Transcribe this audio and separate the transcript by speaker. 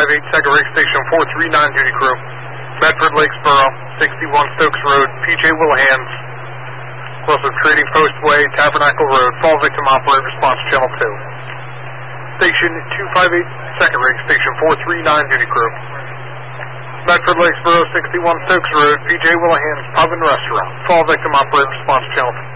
Speaker 1: 258 2nd Rig Station 439 duty crew. Medford Lakesboro, 61 Stokes Road, PJ Wilhans. Close of Trading Post Way, Tabernacle Road. Fall victim operate response channel 2. Station 258 2nd Rig Station 439 duty crew. Medford Lakesboro, 61 Stokes Road, PJ Wilhans Pub and Restaurant. Fall victim operate response channel 2.